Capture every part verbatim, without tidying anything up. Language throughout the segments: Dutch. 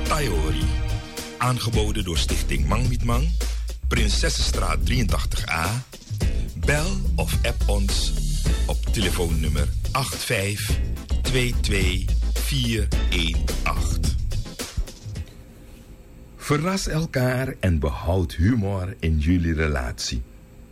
Taiori. Aangeboden door Stichting Mang Niet Mang, Prinsessenstraat drieëntachtig A. Bel of app ons op telefoonnummer acht vijf twee twee vier een acht. Verras elkaar en behoud humor in jullie relatie.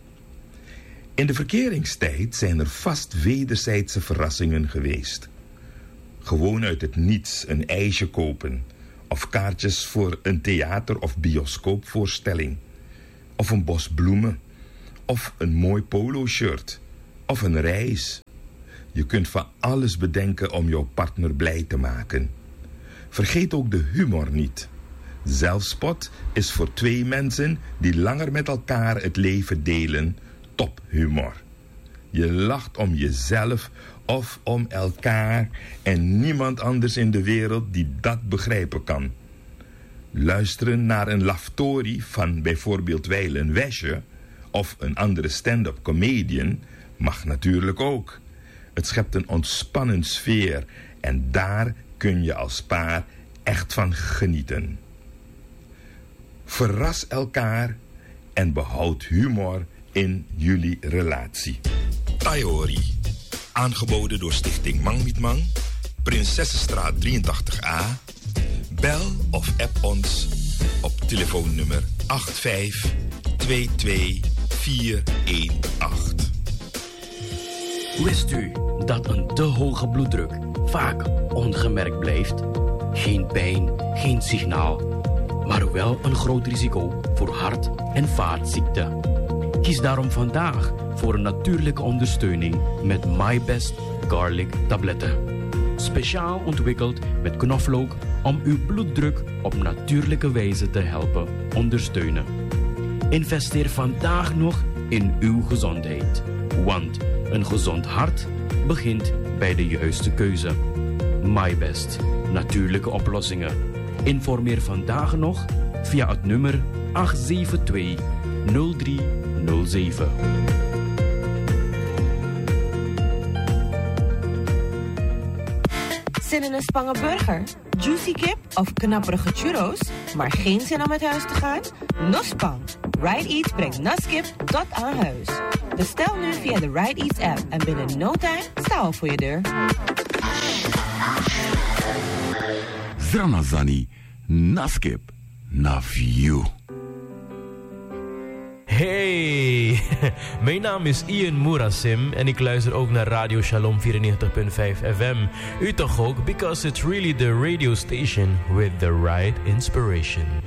In de verkeringstijd zijn er vast wederzijdse verrassingen geweest. Gewoon uit het niets een ijsje kopen, of kaartjes voor een theater- of bioscoopvoorstelling, of een bos bloemen, of een mooi polo-shirt, of een reis. Je kunt van alles bedenken om jouw partner blij te maken. Vergeet ook de humor niet. Zelfspot is voor twee mensen die langer met elkaar het leven delen tophumor. Je lacht om jezelf of om elkaar en niemand anders in de wereld die dat begrijpen kan. Luisteren naar een laftorie van bijvoorbeeld Weilen Wesje of een andere stand-up comedian mag natuurlijk ook. Het schept een ontspannen sfeer en daar kun je als paar echt van genieten. Verras elkaar en behoud humor in jullie relatie. Taiori. Aangeboden door Stichting Mang Niet Mang, Prinsessenstraat drieëntachtig A. Bel of app ons op telefoonnummer acht vijf twee twee vier een acht. Wist u dat een te hoge bloeddruk vaak ongemerkt blijft? Geen pijn, geen signaal, maar wel een groot risico voor hart- en vaatziekten. Kies daarom vandaag voor een natuurlijke ondersteuning met MyBest Garlic tabletten. Speciaal ontwikkeld met knoflook om uw bloeddruk op natuurlijke wijze te helpen ondersteunen. Investeer vandaag nog in uw gezondheid, want een gezond hart begint bij de juiste keuze. MyBest, natuurlijke oplossingen. Informeer vandaag nog via het nummer acht zeven twee nul drie nul zeven. Zin in een Spangenburger, juicy kip of knapperige churros, maar geen zin om uit huis te gaan? Nospang. Ride Eats brengt naskip tot aan huis. Bestel nu via de Ride Eats app en binnen no time staan we voor je deur. Zranazani, naskip, na view. Hey, mijn naam is Ian Murasim en ik luister ook naar Radio Shalom vierennegentig komma vijf F M. U toch ook, because it's really the radio station with the right inspiration.